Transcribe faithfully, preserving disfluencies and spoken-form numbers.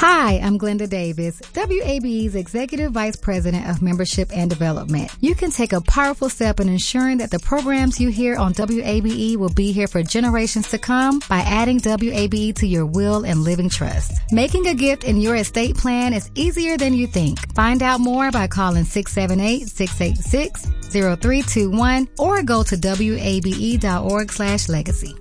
Hi, I'm Glenda Davis, W A B E's Executive Vice President of Membership and Development. You can take a powerful step in ensuring that the programs you hear on W A B E will be here for generations to come by adding W A B E to your will and living trust. Making a gift in your estate plan is easier than you think. Find out more by calling six seven eight, six eight six, zero three two one or go to W A B E dot org slash legacy.